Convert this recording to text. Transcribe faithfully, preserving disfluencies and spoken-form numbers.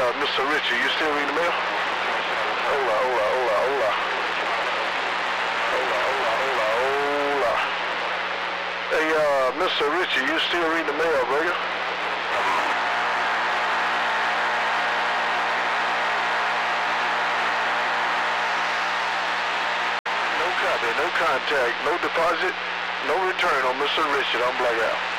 uh, Mister Richard, you still reading the mail? Hola, hola, hola, hola. Hola, hola, hola, hola. Hey, uh, Mister Richard, you still reading the mail, brother? No copy, no contact, no deposit, no return on Mister Richard on Blackout.